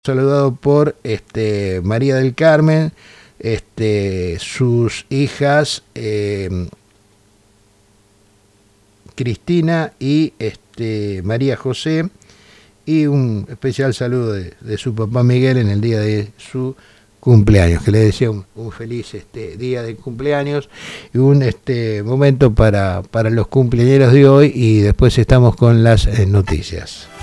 Saludado por María del Carmen, sus hijas Cristina y María José, y un especial saludo de su papá Miguel en el día de su cumpleaños, que le deseo un feliz día de cumpleaños y un momento para los cumpleañeros de hoy, y después estamos con las noticias.